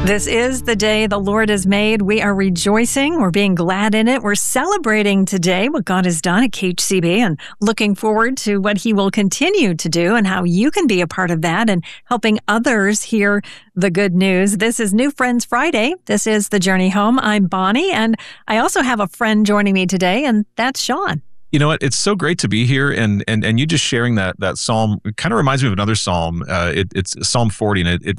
This is the day the Lord has made. We are rejoicing. We're being glad in it. We're celebrating today what God has done at KHCB and looking forward to what He will continue to do and how you can be a part of that and helping others hear the good news. This is New Friends Friday. This is The Journey Home. I'm Bonnie, and I also have a friend joining me today, and that's Sean. You know what? It's so great to be here, and you just sharing that psalm kind of reminds me of another psalm. It's Psalm 40, and